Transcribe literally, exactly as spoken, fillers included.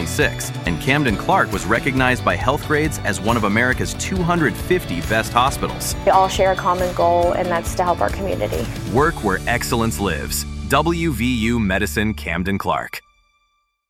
twenty-six, and Camden Clark was recognized by Healthgrades as one of America's two hundred fifty best hospitals. We all share a common goal, and that's to help our community. Work where excellence lives. W V U Medicine Camden Clark.